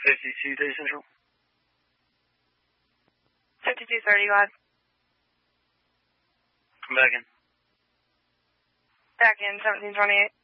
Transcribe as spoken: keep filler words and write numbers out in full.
fifty-two thirty Central. fifty-two thirty, go ahead. Come back in. Back in, seventeen twenty-eight.